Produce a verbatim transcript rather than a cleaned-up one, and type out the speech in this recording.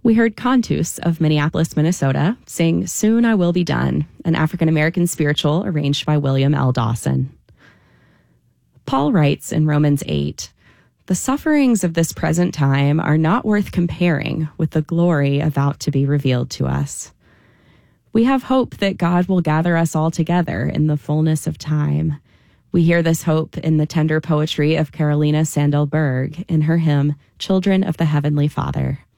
We heard Cantus of Minneapolis, Minnesota, sing Soon I Will Be Done, an African-American spiritual arranged by William L. Dawson. Paul writes in Romans eight, "The sufferings of this present time are not worth comparing with the glory about to be revealed to us. We have hope that God will gather us all together in the fullness of time." We hear this hope in the tender poetry of Carolina Sandel Berg in her hymn, Children of the Heavenly Father.